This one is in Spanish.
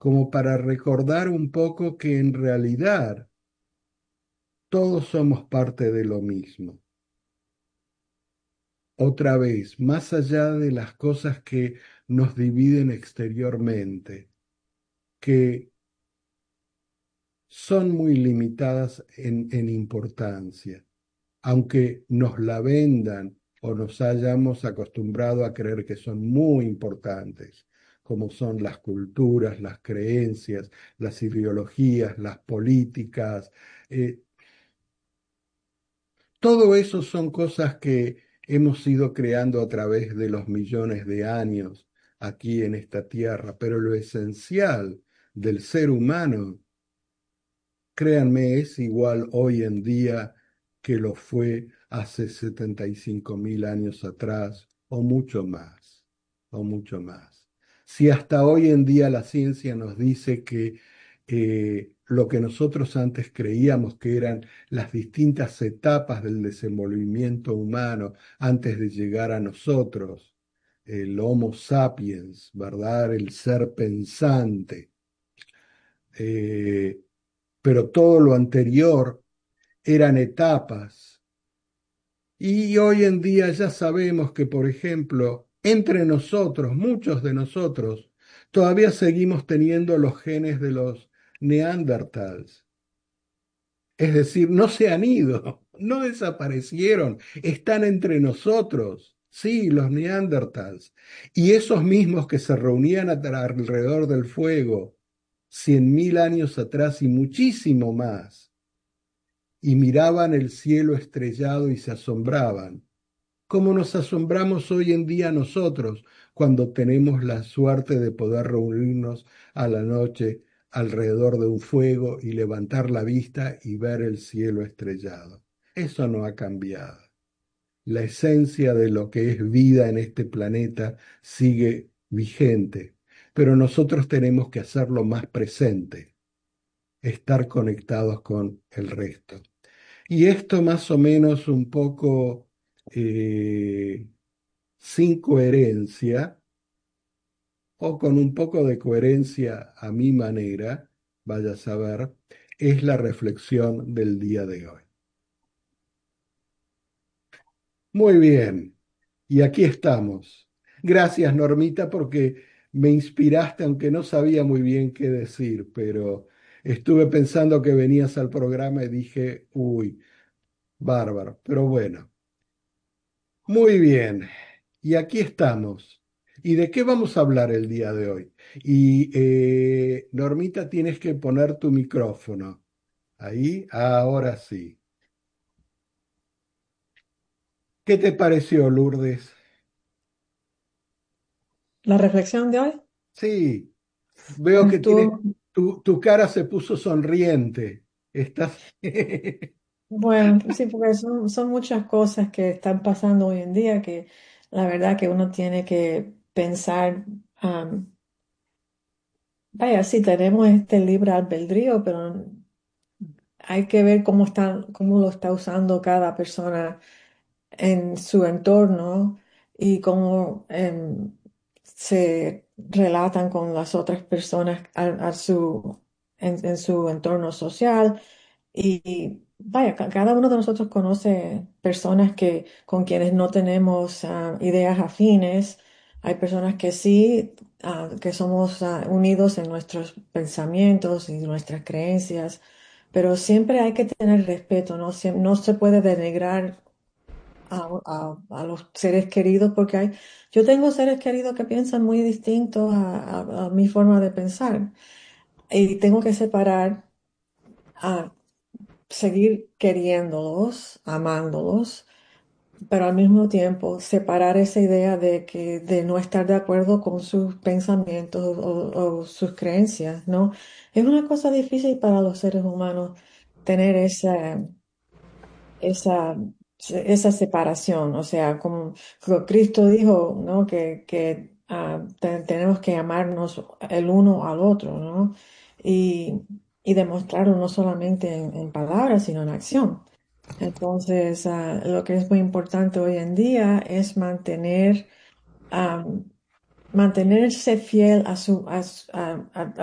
como para recordar un poco que en realidad todos somos parte de lo mismo. Otra vez, más allá de las cosas que nos dividen exteriormente, que son muy limitadas en importancia, aunque nos la vendan o nos hayamos acostumbrado a creer que son muy importantes, como son las culturas, las creencias, las ideologías, las políticas. eh, Todo eso son cosas que hemos ido creando a través de los millones de años aquí en esta tierra, pero lo esencial del ser humano, créanme, es igual hoy en día que lo fue hace 75.000 años atrás o mucho más, o mucho más. Si hasta hoy en día la ciencia nos dice que lo que nosotros antes creíamos que eran las distintas etapas del desenvolvimiento humano antes de llegar a nosotros, el Homo sapiens, ¿verdad? El ser pensante, eh, pero todo lo anterior eran etapas. Y hoy en día ya sabemos que, por ejemplo, entre nosotros, muchos de nosotros, todavía seguimos teniendo los genes de los neandertals. Es decir, no se han ido, no desaparecieron, están entre nosotros. Sí, los neandertals. Y esos mismos que se reunían alrededor del fuego 100.000 años atrás y muchísimo más y miraban el cielo estrellado y se asombraban, como nos asombramos hoy en día nosotros cuando tenemos la suerte de poder reunirnos a la noche alrededor de un fuego y levantar la vista y ver el cielo estrellado. Eso no ha cambiado. La esencia de lo que es vida en este planeta sigue vigente, pero nosotros tenemos que hacerlo más presente, estar conectados con el resto. Y esto más o menos un poco eh, sin coherencia o con un poco de coherencia a mi manera, vaya a saber, es la reflexión del día de hoy. Muy bien, y aquí estamos. Gracias, Normita, porque me inspiraste, aunque no sabía muy bien qué decir, pero estuve pensando que venías al programa y dije, uy, bárbaro, pero bueno. Muy bien, y aquí estamos. ¿Y de qué vamos a hablar el día de hoy? Y Normita, tienes que poner tu micrófono. Ahí, ahora sí. ¿Qué te pareció, Lourdes? La reflexión de hoy, Sí, veo bueno, que tiene, estuvo, tu cara se puso sonriente. Estás... bueno, sí, porque son muchas cosas que están pasando hoy en día que la verdad que uno tiene que pensar, vaya, sí, tenemos este libre albedrío, pero hay que ver cómo lo está usando cada persona en su entorno y cómo se relatan con las otras personas en su entorno social. Y vaya, cada uno de nosotros conoce personas con quienes no tenemos ideas afines. Hay personas que sí, que somos unidos en nuestros pensamientos y nuestras creencias, pero siempre hay que tener respeto, ¿no? No se puede denigrar a los seres queridos porque yo tengo seres queridos que piensan muy distintos a mi forma de pensar y tengo que separar, a seguir queriéndolos, amándolos, pero al mismo tiempo separar esa idea de no estar de acuerdo con sus pensamientos o sus creencias, ¿no? Es una cosa difícil para los seres humanos tener esa, esa separación. O sea, como Cristo dijo, ¿no? Que tenemos que amarnos el uno al otro, ¿no? Y, y demostrarlo no solamente en palabras, sino en acción. Entonces, lo que es muy importante hoy en día es mantenerse fiel a